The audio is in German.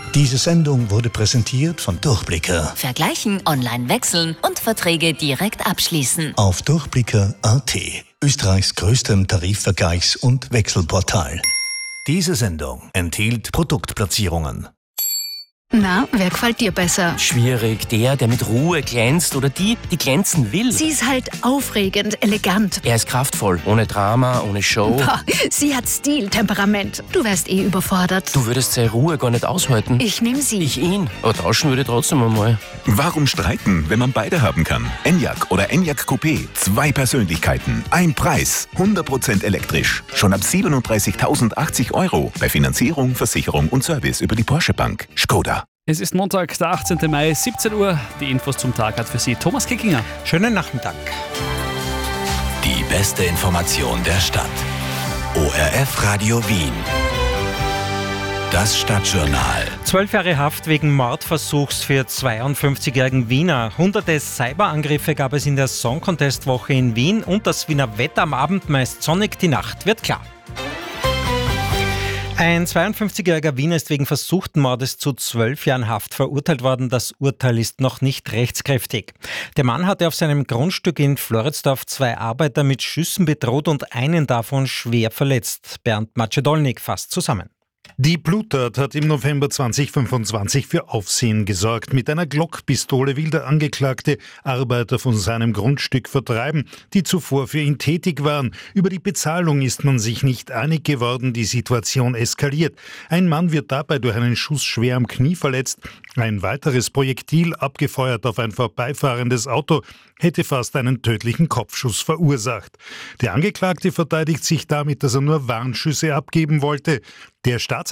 Diese Sendung wurde präsentiert von Durchblicker. Vergleichen, online wechseln und Verträge direkt abschließen. Auf Durchblicker.at, Österreichs größtem Tarifvergleichs- und Wechselportal. Diese Sendung enthielt Produktplatzierungen. Na, wer gefällt dir besser? Schwierig. Der mit Ruhe glänzt oder die glänzen will. Sie ist halt aufregend, elegant. Er ist kraftvoll, ohne Drama, ohne Show. Boah, sie hat Stil, Temperament. Du wärst überfordert. Du würdest seine Ruhe gar nicht aushalten. Ich nehme sie. Ich ihn. Aber tauschen würde ich trotzdem einmal. Warum streiten, wenn man beide haben kann? Enyaq oder Enyaq Coupé. 2 Persönlichkeiten, ein Preis. 100% elektrisch. Schon ab 37.080 €. Bei Finanzierung, Versicherung und Service über die Porsche Bank. Skoda. Es ist Montag, der 18. Mai, 17 Uhr. Die Infos zum Tag hat für Sie Thomas Kickinger. Schönen Nachmittag. Die beste Information der Stadt. ORF Radio Wien. Das Stadtjournal. 12 Jahre Haft wegen Mordversuchs für 52-jährigen Wiener. Hunderte Cyberangriffe gab es in der Song Contest Woche in Wien und das Wiener Wetter am Abend meist sonnig, die Nacht wird klar. Ein 52-jähriger Wiener ist wegen versuchten Mordes zu 12 Jahren Haft verurteilt worden. Das Urteil ist noch nicht rechtskräftig. Der Mann hatte auf seinem Grundstück in Floridsdorf 2 Arbeiter mit Schüssen bedroht und einen davon schwer verletzt. Bernd Macedolnik fasst zusammen. Die Bluttat hat im November 2025 für Aufsehen gesorgt. Mit einer Glockpistole will der Angeklagte Arbeiter von seinem Grundstück vertreiben, die zuvor für ihn tätig waren. Über die Bezahlung ist man sich nicht einig geworden, die Situation eskaliert. Ein Mann wird dabei durch einen Schuss schwer am Knie verletzt. Ein weiteres Projektil, abgefeuert auf ein vorbeifahrendes Auto, hätte fast einen tödlichen Kopfschuss verursacht. Der Angeklagte verteidigt sich damit, dass er nur Warnschüsse abgeben wollte. Der